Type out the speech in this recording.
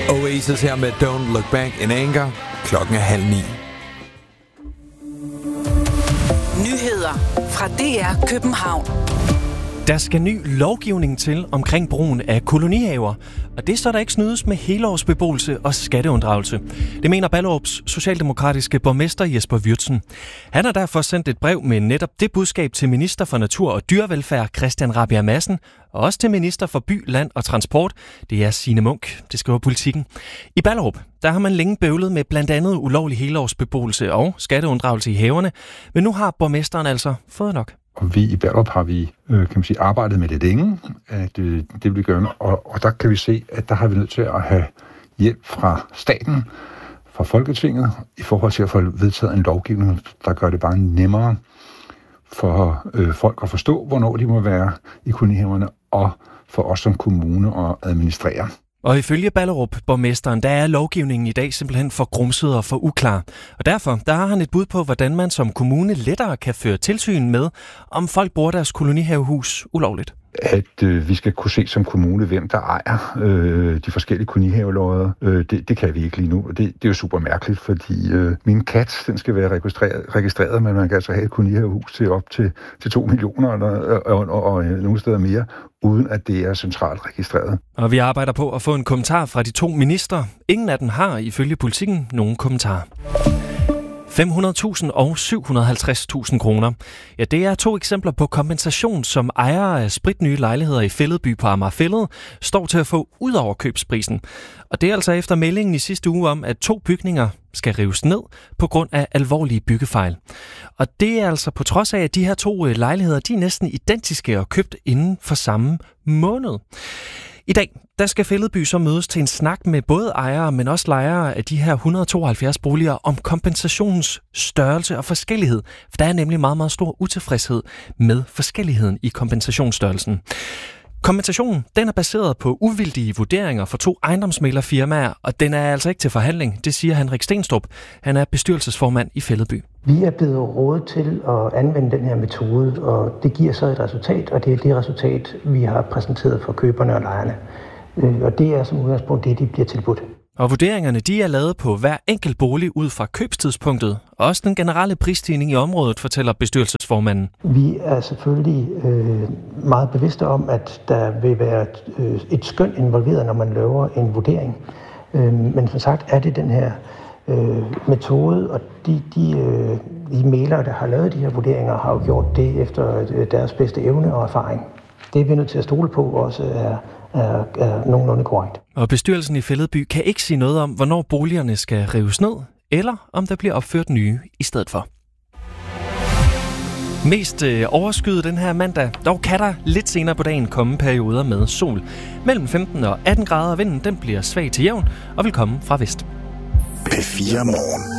Oasis her med Don't Look Back in Anger. Klokken er 8:30. Nyheder fra DR København. Der skal ny lovgivning til omkring brugen af kolonihaver, og det så der ikke snydes med helårsbeboelse og skatteunddragelse. Det mener Ballerups socialdemokratiske borgmester Jesper Wyrtzen. Han har derfor sendt et brev med netop det budskab til minister for natur og dyrevelfærd Christian Rabjerg Madsen, og også til minister for by, land og transport. Det er Signe Munk, det skriver Politikken. I Ballerup, der har man længe bøvlet med blandt andet ulovlig helårsbeboelse og skatteunddragelse i haverne, men nu har borgmesteren altså fået nok. Og vi i Ballerup har vi arbejdet med det længe, at det vil gøre, og der kan vi se, at der har vi nødt til at have hjælp fra staten, fra Folketinget, i forhold til at få vedtaget en lovgivning, der gør det bare nemmere for folk at forstå, hvornår de må være i kolonihaverne, og for os som kommune at administrere. Og ifølge Ballerup-borgmesteren, der er lovgivningen i dag simpelthen for grumset og for uklar. Og derfor der har han et bud på, hvordan man som kommune lettere kan føre tilsyn med, om folk bruger deres kolonihavehus ulovligt. At vi skal kunne se som kommune, hvem der ejer de forskellige kolonihavelodder. Det kan vi ikke lige nu, og det er jo super mærkeligt, fordi min kat, den skal være registreret, men man kan altså have et kolonihavehus til op til 2 millioner og nogle steder mere, uden at det er centralt registreret. Og vi arbejder på at få en kommentar fra de to ministre. Ingen af dem har ifølge Politikken nogen kommentar. 500.000 og 750.000 kroner. Ja, det er to eksempler på kompensation, som ejere af spritnye lejligheder i Fælledby på Amager Fælled står til at få ud over købsprisen. Og det er altså efter meldingen i sidste uge om, at 2 bygninger skal rives ned på grund af alvorlige byggefejl. Og det er altså på trods af, at de her 2 lejligheder, de er næsten identiske og købt inden for samme måned. I dag, der skal Fælledby så mødes til en snak med både ejere, men også lejere af de her 172 boliger om kompensationens størrelse og forskellighed. For der er nemlig meget, meget stor utilfredshed med forskelligheden i kompensationsstørrelsen. Kompensationen, den er baseret på uvildige vurderinger fra 2 ejendomsmæglerfirmaer, og den er altså ikke til forhandling, det siger Henrik Stenstrup. Han er bestyrelsesformand i Fælledby. Vi er blevet rådet til at anvende den her metode, og det giver så et resultat, og det er det resultat, vi har præsenteret for køberne og lejerne. Og det er som udgangspunkt det, de bliver tilbudt. Og vurderingerne, de er lavet på hver enkelt bolig ud fra købstidspunktet. Også den generelle prisstigning i området, fortæller bestyrelsesformanden. Vi er selvfølgelig meget bevidste om, at der vil være et skøn involveret, når man laver en vurdering. Men som sagt er det den her metode, og de mælere, der har lavet de her vurderinger, har jo gjort det efter deres bedste evne og erfaring. Det er vi nødt til at stole på også er nogenlunde korrekt. Og bestyrelsen i Fælledby kan ikke sige noget om, hvornår boligerne skal rives ned, eller om der bliver opført nye i stedet for. Mest overskyet den her mandag, dog kan der lidt senere på dagen komme perioder med sol. Mellem 15 og 18 grader, vinden den bliver svag til jævn og vil komme fra vest. P4 Morgen.